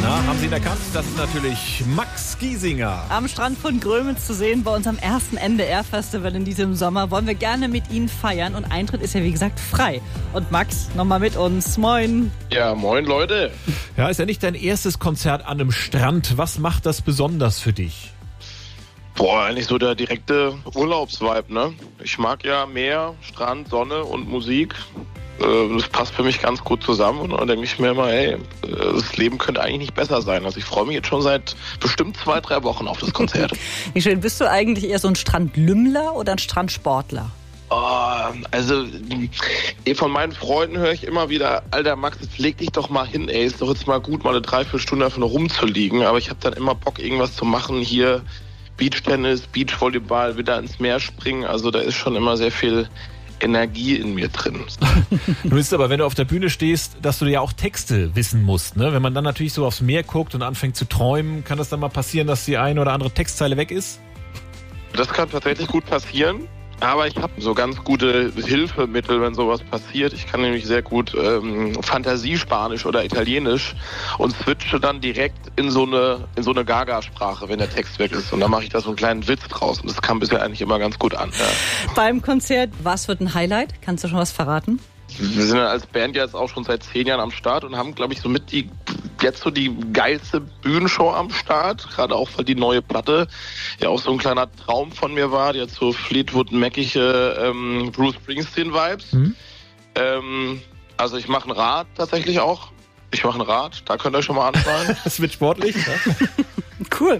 Na, haben Sie ihn erkannt? Das ist natürlich Max Giesinger. Am Strand von Grömitz zu sehen bei unserem ersten NDR-Festival in diesem Sommer. Wollen wir gerne mit Ihnen feiern und Eintritt ist ja wie gesagt frei. Und Max, nochmal mit uns. Moin. Ja, moin Leute. Ja, ist ja nicht dein erstes Konzert an einem Strand. Was macht das besonders für dich? Boah, eigentlich so der direkte Urlaubsvibe, ne? Ich mag ja Meer, Strand, Sonne und Musik. Das passt für mich ganz gut zusammen und dann denke ich mir immer, hey, das Leben könnte eigentlich nicht besser sein. Also ich freue mich jetzt schon seit bestimmt 2-3 Wochen auf das Konzert. Wie schön, bist du eigentlich eher so ein Strandlümmler oder ein Strandsportler? Also von meinen Freunden höre ich immer wieder, Alter Max, jetzt leg dich doch mal hin, ey, ist doch jetzt mal gut, mal eine 3-4 Stunden einfach nur rumzuliegen. Aber ich habe dann immer Bock, irgendwas zu machen hier. Beachtennis, Beachvolleyball, wieder ins Meer springen. Also da ist schon immer sehr viel Energie in mir drin. Du bist aber, wenn du auf der Bühne stehst, dass du ja auch Texte wissen musst, ne? Wenn man dann natürlich so aufs Meer guckt und anfängt zu träumen, kann das dann mal passieren, dass die eine oder andere Textzeile weg ist? Das kann tatsächlich gut passieren. Aber ich habe so ganz gute Hilfemittel, wenn sowas passiert. Ich kann nämlich sehr gut Fantasiespanisch oder Italienisch und switche dann direkt in so eine Gaga-Sprache, wenn der Text weg ist. Und dann mache ich da so einen kleinen Witz draus. Und das kam bisher eigentlich immer ganz gut an. Ja. Beim Konzert, was wird ein Highlight? Kannst du schon was verraten? Wir sind ja als Band jetzt auch schon seit 10 Jahren am Start und haben, glaube ich, somit die geilste Bühnenshow am Start. Gerade auch, weil die neue Platte ja auch so ein kleiner Traum von mir war. Die hat so Fleetwood Mac'ige Bruce Springsteen-Vibes. Also ich mache ein Rad tatsächlich auch. Da könnt ihr euch schon mal anfangen. Das wird sportlich, ne? Cool.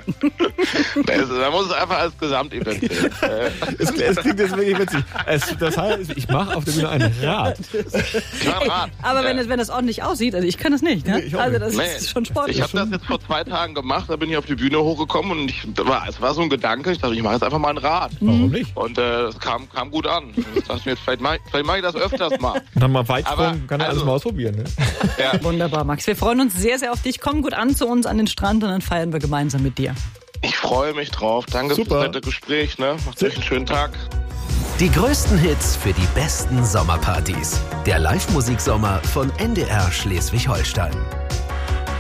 Da muss es einfach als Gesamtevent sehen. Es klingt jetzt wirklich witzig. Das heißt, ich mache auf der Bühne ein Rad. Ich mache ein Rad. Aber wenn das ordentlich aussieht, also ich kann das nicht, ne? Nee, also das ist schon sportlich. Ich habe das jetzt vor 2 Tagen gemacht, da bin ich auf die Bühne hochgekommen und es war so ein Gedanke, ich dachte, ich mache jetzt einfach mal ein Rad. Warum nicht? Und es kam gut an. Ich dachte mir, vielleicht mach ich das öfters mal. Und dann mal Weitsprung, kann er alles mal ausprobieren, ne? Ja. Wunderbar, Max. Wir freuen uns sehr, sehr auf dich. Komm gut an zu uns an den Strand und dann feiern wir gemeinsam mit dir. Ich freue mich drauf. Danke fürs nette Gespräch. Ne? Macht euch einen schönen Tag. Die größten Hits für die besten Sommerpartys. Der Live-Musik-Sommer von NDR Schleswig-Holstein.